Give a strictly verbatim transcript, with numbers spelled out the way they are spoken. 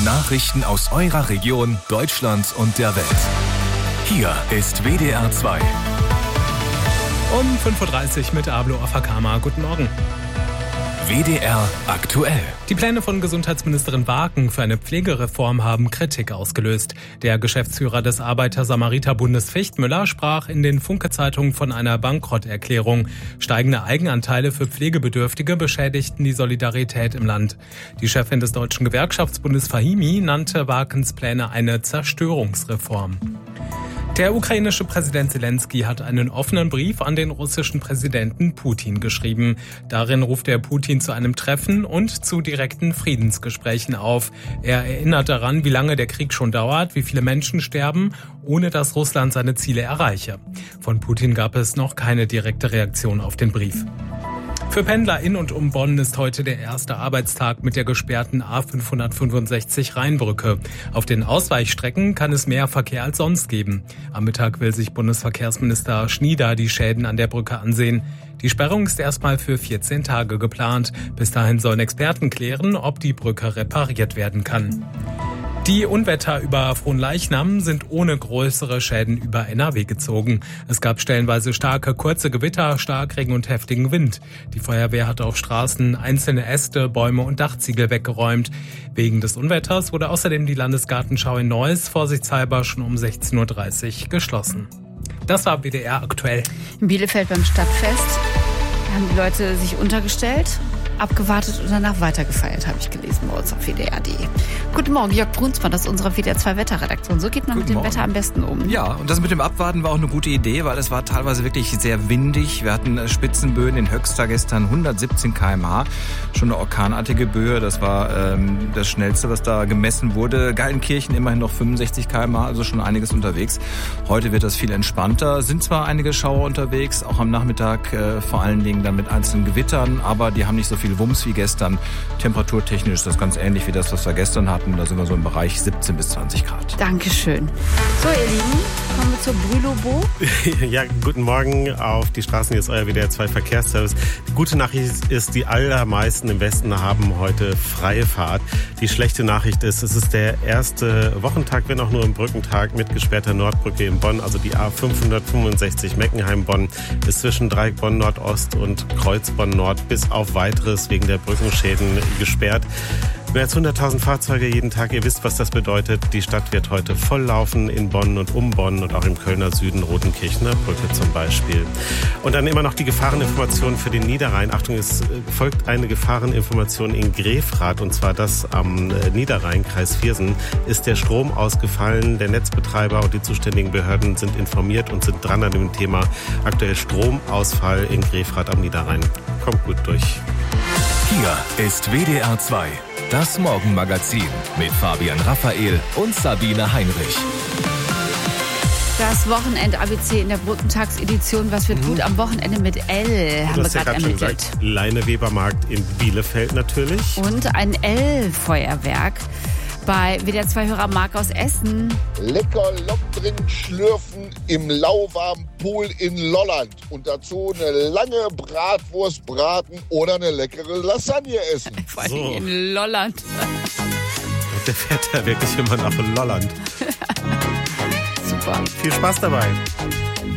Nachrichten aus eurer Region, Deutschland und der Welt. Hier ist W D R zwei. Um fünf Uhr dreißig mit Ablo Afakama. Guten Morgen. W D R aktuell. Die Pläne von Gesundheitsministerin Waken für eine Pflegereform haben Kritik ausgelöst. Der Geschäftsführer des Arbeiter-Samariter-Bundes Fichtmüller sprach in den Funke-Zeitungen von einer Bankrotterklärung. Steigende Eigenanteile für Pflegebedürftige beschädigten die Solidarität im Land. Die Chefin des Deutschen Gewerkschaftsbundes Fahimi nannte Wakens Pläne eine Zerstörungsreform. Der ukrainische Präsident Zelensky hat einen offenen Brief an den russischen Präsidenten Putin geschrieben. Darin ruft er Putin zu einem Treffen und zu direkten Friedensgesprächen auf. Er erinnert daran, wie lange der Krieg schon dauert, wie viele Menschen sterben, ohne dass Russland seine Ziele erreiche. Von Putin gab es noch keine direkte Reaktion auf den Brief. Für Pendler in und um Bonn ist heute der erste Arbeitstag mit der gesperrten A fünfhundertfünfundsechzig Rheinbrücke. Auf den Ausweichstrecken kann es mehr Verkehr als sonst geben. Am Mittag will sich Bundesverkehrsminister Schnieder die Schäden an der Brücke ansehen. Die Sperrung ist erstmal für vierzehn Tage geplant. Bis dahin sollen Experten klären, ob die Brücke repariert werden kann. Die Unwetter über Fronleichnam sind ohne größere Schäden über N R W gezogen. Es gab stellenweise starke, kurze Gewitter, Starkregen und heftigen Wind. Die Feuerwehr hat auf Straßen einzelne Äste, Bäume und Dachziegel weggeräumt. Wegen des Unwetters wurde außerdem die Landesgartenschau in Neuss vorsichtshalber schon um sechzehn Uhr dreißig geschlossen. Das war W D R aktuell. In Bielefeld beim Stadtfest haben die Leute sich untergestellt, abgewartet und danach weitergefeiert, habe ich gelesen bei uns auf W D R punkt de. Guten Morgen, Jörg Brunsmann, das ist unsere W D R zwei Wetterredaktion. So geht man Guten mit dem Morgen. Wetter am besten um. Ja, und das mit dem Abwarten war auch eine gute Idee, weil es war teilweise wirklich sehr windig. Wir hatten Spitzenböen in Höxter gestern hundertsiebzehn Kilometer pro Stunde. Schon eine orkanartige Böe, das war ähm, das Schnellste, was da gemessen wurde. Geilenkirchen immerhin noch fünfundsechzig Kilometer pro Stunde, also schon einiges unterwegs. Heute wird das viel entspannter. Sind zwar einige Schauer unterwegs, auch am Nachmittag äh, vor allen Dingen dann mit einzelnen Gewittern, aber die haben nicht so viel Wumms wie gestern. Temperaturtechnisch ist das ganz ähnlich wie das, was wir gestern hatten. Da sind wir so im Bereich siebzehn bis zwanzig Grad. Dankeschön. So, ihr Lieben, kommen wir zur Brülobo. Ja, guten Morgen auf die Straßen. Hier ist euer W D R zwei Verkehrsservice. Die gute Nachricht ist, die allermeisten im Westen haben heute freie Fahrt. Die schlechte Nachricht ist, es ist der erste Wochentag, wenn auch nur im Brückentag, mit gesperrter Nordbrücke in Bonn. Also die A fünfhundertfünfundsechzig Meckenheim-Bonn ist zwischen Dreieck Bonn Nordost und Kreuz Bonn Nord bis auf Weiteres wegen der Brückenschäden gesperrt. Mehr als hunderttausend Fahrzeuge jeden Tag. Ihr wisst, was das bedeutet. Die Stadt wird heute voll laufen in Bonn und um Bonn und auch im Kölner Süden, Rotenkirchener Brücke zum Beispiel. Und dann immer noch die Gefahreninformation für den Niederrhein. Achtung, es folgt eine Gefahreninformation in Grefrath, und zwar das am Niederrhein, Kreis Viersen, ist der Strom ausgefallen. Der Netzbetreiber und die zuständigen Behörden sind informiert und sind dran an dem Thema. Aktuell Stromausfall in Grefrath am Niederrhein. Kommt gut durch. Hier ist W D R zwei. Das Morgenmagazin mit Fabian Raphael und Sabine Heinrich. Das Wochenend-A B C in der Brückentagsedition. Was wird mhm. gut am Wochenende mit L? Haben wir gerade ermittelt. Leinewebermarkt in Bielefeld natürlich. Und ein L-Feuerwerk bei W D R zwei-Hörer Marc aus Essen. Lecker Lobdrink schlürfen im lauwarmen Pool in Lolland. Und dazu eine lange Bratwurst braten oder eine leckere Lasagne essen. Vor allem so. In Lolland. Der fährt ja wirklich immer nach Lolland. Super. Viel Spaß dabei.